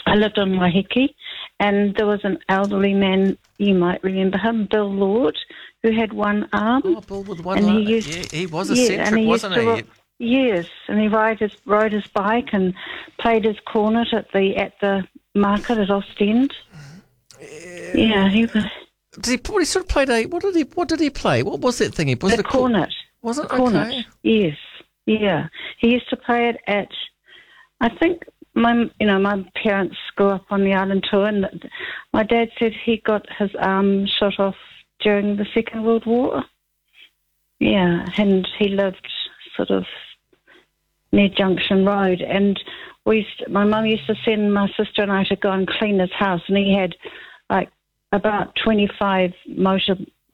I lived on Waiheke, and there was an elderly man, you might remember him, Bill Lord, who had one arm. Oh, Bill with one and arm. He was eccentric, wasn't he? Yes, and he rode his bike and played his cornet at the market at Ostend. Yeah, he was. He sort of played what did he play? What was that thing? Was it a cornet? Was it cornet? Okay. Yes, yeah. He used to play it at, I think. My parents grew up on the island too, and my dad said he got his arm shot off during the Second World War. Yeah, and he lived sort of near Junction Road, and my mum used to send my sister and I to go and clean his house, and he had like about 25 motor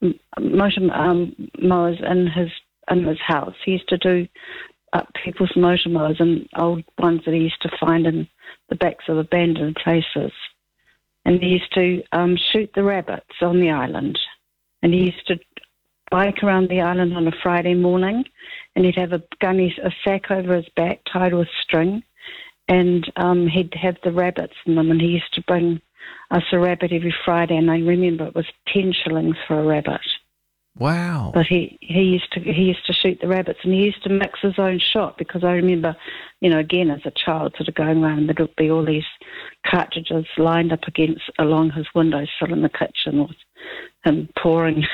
mowers in his house. He used to do up people's motor mowers and old ones that he used to find in the backs of abandoned places. And he used to shoot the rabbits on the island. And he used to bike around the island on a Friday morning, and he'd have a sack over his back tied with string, and he'd have the rabbits in them, and he used to bring us a rabbit every Friday, and I remember it was 10 shillings for a rabbit. Wow! But he used to shoot the rabbits, and he used to mix his own shot, because I remember, again as a child, sort of going around, and there'd be all these cartridges lined up along his windowsill in the kitchen, with him pouring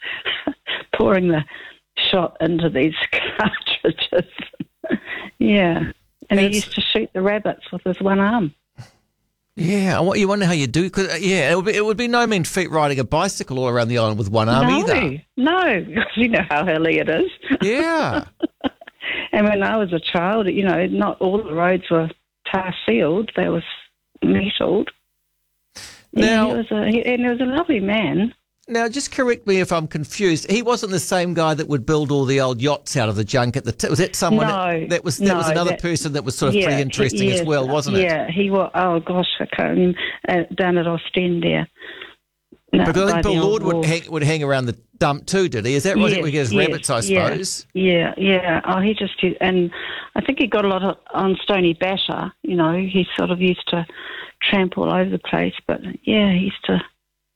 the shot into these cartridges. Yeah, and he used to shoot the rabbits with his one arm. Yeah, you wonder how you do. Cause, it would be no mean feat riding a bicycle all around the island with one arm either. No, because you know how hilly it is. Yeah. And when I was a child, not all the roads were tar sealed; they were metalled. Now, he was a lovely man. Now, just correct me if I'm confused. He wasn't the same guy that would build all the old yachts out of the junk at the. Was that someone? No, that was another person that was sort of pretty interesting as well, wasn't it? Yeah, he was. Oh gosh, I can't remember. Down at Ostend there. No, because I think Bill Lord would hang around the dump too, did he? Is that right? Yes, We get his rabbits, I suppose. Yeah. Oh, he just and I think he got a lot on Stony Batter. He sort of used to tramp all over the place, but yeah, he used to.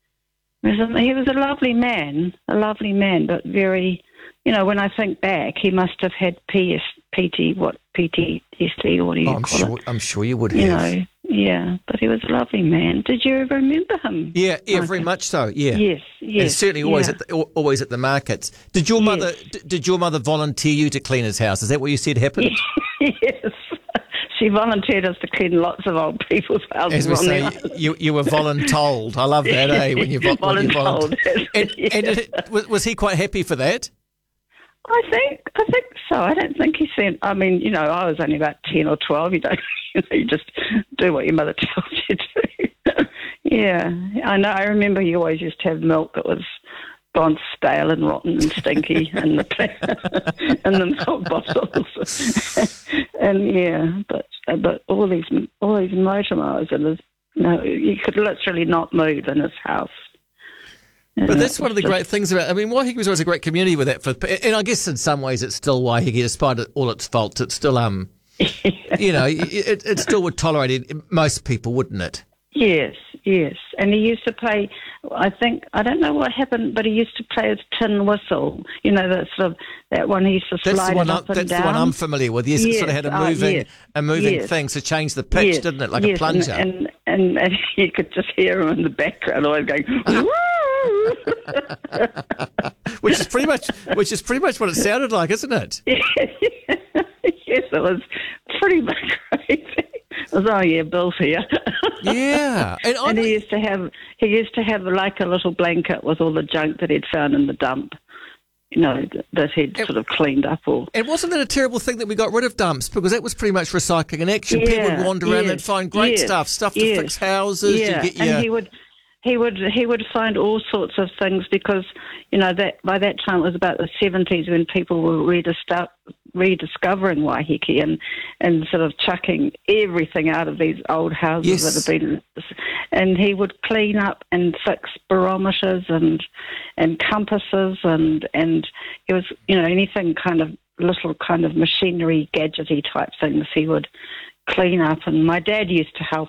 He was a lovely man, but very, when I think back, he must have had PTSD, or what do you call it? I'm sure you would have. Yeah, but he was a lovely man. Did you ever remember him? Yeah, very much so, yeah. Yes. And certainly always at the markets. Did your mother volunteer you to clean his house? Is that what you said happened? Yes. She volunteered us to clean lots of old people's houses. As we say, you were voluntold. I love that, when you voluntold. And was he quite happy for that? I think so. I don't think he said. I mean, I was only about 10 or 12. You just do what your mother tells you to. Yeah, I know. I remember he always used to have milk that was gone stale and rotten and stinky in the milk bottles. And but all these motor mowers and you could literally not move in his house. But that's one of the great things about. I mean, Waiheke was always a great community with that. And I guess in some ways it's still Waiheke, despite all its faults. It's still it still would tolerate it. Most people, wouldn't it? Yes. And he used to play, I don't know what happened, but he used to play his tin whistle. That one he used to slide up and down. That's the one I'm familiar with. Yes, it sort of had a moving thing to change the pitch, didn't it? Like a plunger. And you could just hear him in the background always going, woo! which is pretty much what it sounded like, isn't it? Yes, it was pretty much crazy. It was, Bill's here. Yeah, and he used to have like a little blanket with all the junk that he'd found in the dump. That he'd sort of cleaned up all. And wasn't it a terrible thing that we got rid of dumps? Because that was pretty much recycling in action. People would wander around and find great stuff to fix houses. Yeah, and he would find all sorts of things because, that by that time it was about the 70s when people were rediscovering Waiheke and sort of chucking everything out of these old houses that had been. And he would clean up and fix barometers and compasses and it was, anything kind of little kind of machinery, gadgety type things he would clean up. And my dad used to help